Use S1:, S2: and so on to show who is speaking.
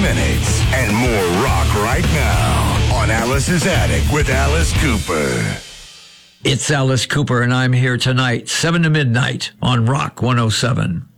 S1: minutes. And more rock right now on Alice's Attic with Alice Cooper.
S2: It's Alice Cooper, and I'm here tonight, 7 to midnight on Rock 107.